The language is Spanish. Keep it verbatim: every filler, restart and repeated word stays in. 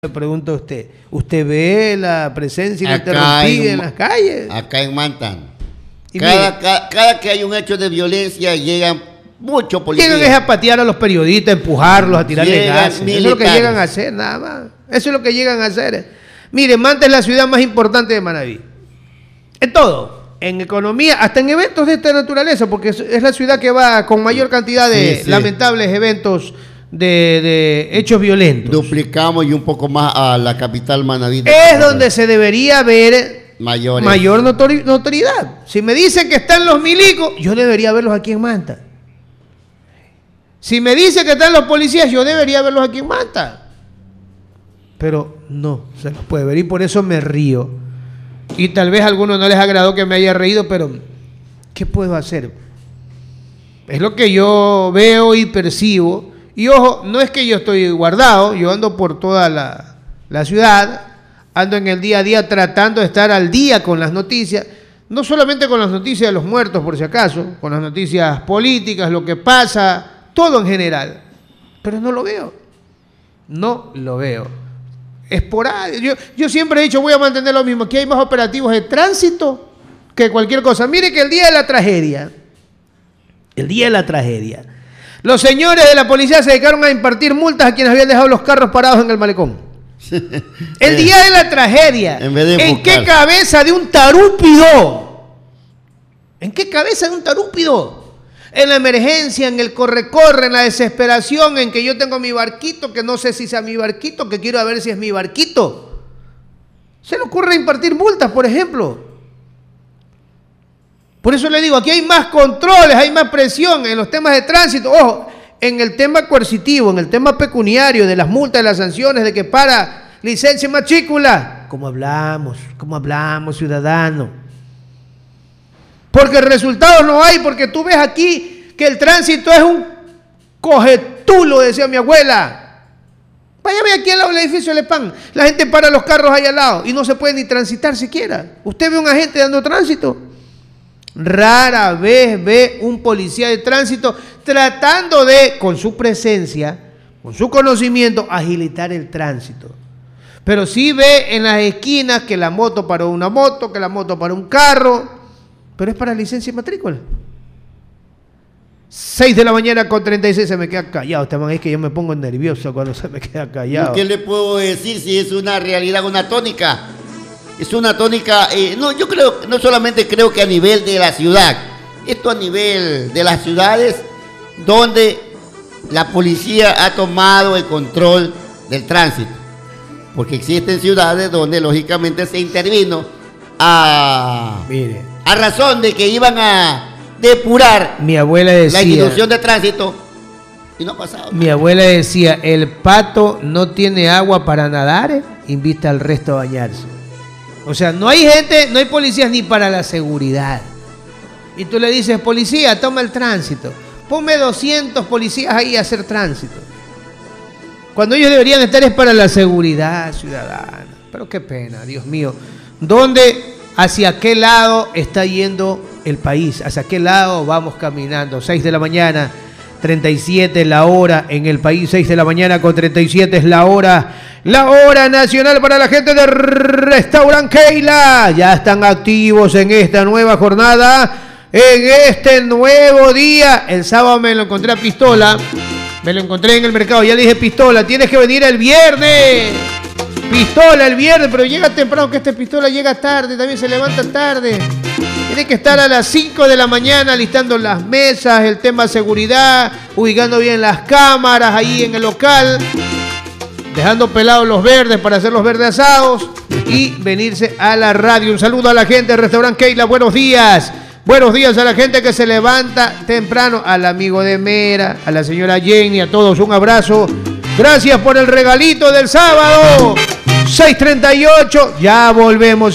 Le pregunto a usted, ¿usted ve la presencia Acá ininterrumpida en, en las calles? Acá en Manta. Y Cada, mire, cada, cada que hay un hecho de violencia llegan muchos policías. llegan a patear a los periodistas, a empujarlos, a tirarle Llegan gases. Eso es lo que militares. llegan a hacer, nada más. Eso es lo que llegan a hacer. Mire, Manta es la ciudad más importante de Manabí. En todo. En economía, hasta en eventos de esta naturaleza, porque es, es la ciudad que va con mayor cantidad de Sí, sí. lamentables eventos de, de hechos violentos. Duplicamos y un poco más a la capital Manabí. Es donde se debería ver Mayores. mayor notori notoriedad. Si me dicen que están los milicos, yo debería verlos aquí en Manta. Si me dicen que están los policías, yo debería verlos aquí en Manta. Pero no, se los puede ver y por eso me río. Y tal vez a algunos no les agradó que me haya reído, pero ¿qué puedo hacer? Es lo que yo veo y percibo. Y ojo, no es que yo estoy guardado, yo ando por toda la, la ciudad, ando en el día a día tratando de estar al día con las noticias, no solamente con las noticias de los muertos por si acaso, con las noticias políticas, lo que pasa, todo en general, pero no lo veo, no lo veo. Esporádico. Yo, yo siempre he dicho, voy a mantener lo mismo, aquí hay más operativos de tránsito que cualquier cosa. Mire que el día de la tragedia, el día de la tragedia, los señores de la policía se dedicaron a impartir multas a quienes habían dejado los carros parados en el malecón. El día de la tragedia. En vez de ¿En buscar. qué cabeza de un tarúpido? ¿En qué cabeza de un tarúpido? En la emergencia, en el corre-corre, en la desesperación, en que yo tengo mi barquito, que no sé si sea mi barquito, que quiero ver si es mi barquito. Se le ocurre impartir multas, por ejemplo. Por eso le digo, aquí hay más controles, hay más presión en los temas de tránsito. Ojo, en el tema coercitivo, en el tema pecuniario, de las multas, de las sanciones, de que para licencia y matrícula. ¿Cómo hablamos? ¿Cómo hablamos, ciudadano? Porque resultados no hay, porque tú ves aquí que el tránsito es un cojetulo, decía mi abuela. Váyame aquí al lado del edificio de Lepán. La gente para los carros ahí al lado y no se puede ni transitar siquiera. Usted ve a un agente dando tránsito. Rara vez ve un policía de tránsito tratando de, con su presencia, con su conocimiento, agilitar el tránsito. Pero sí ve en las esquinas que la moto paró una moto, que la moto paró un carro, pero es para licencia y matrícula. seis de la mañana con treinta y seis, se me queda callado. Este man, es que yo me pongo nervioso cuando se me queda callado. ¿Qué le puedo decir si es una realidad, una tónica? Es una tónica, eh, no, yo creo, no solamente creo que a nivel de la ciudad, esto a nivel de las ciudades donde la policía ha tomado el control del tránsito, porque existen ciudades donde lógicamente se intervino a, Mire, a razón de que iban a depurar mi abuela la decía, institución de tránsito y no ha pasado. mi abuela decía, el pato no tiene agua para nadar, invita al resto a bañarse. O sea, no hay gente, no hay policías ni para la seguridad. Y tú le dices, policía, toma el tránsito. Ponme doscientos policías ahí a hacer tránsito. Cuando ellos deberían estar es para la seguridad ciudadana. Pero qué pena, Dios mío. ¿Dónde, hacia qué lado está yendo el país? ¿Hacia qué lado vamos caminando? seis de la mañana, treinta y siete la hora en el país. seis de la mañana con treinta y siete es la hora. La hora nacional para la gente de Restaurant Keila. Ya están activos en esta nueva jornada, en este nuevo día. El sábado me lo encontré a Pistola. Me lo encontré en el mercado. Ya le dije, Pistola, tienes que venir el viernes. Pistola el viernes, pero llega temprano, que este Pistola llega tarde, también se levanta tarde. Tiene que estar a las cinco de la mañana listando las mesas, el tema seguridad, ubicando bien las cámaras ahí en el local, dejando pelados los verdes para hacer los verdes asados y venirse a la radio. Un saludo a la gente del Restaurant Keila, buenos días. Buenos días a la gente que se levanta temprano, al amigo de Mera, a la señora Jenny, a todos un abrazo. Gracias por el regalito del sábado. seis treinta y ocho, ya volvemos.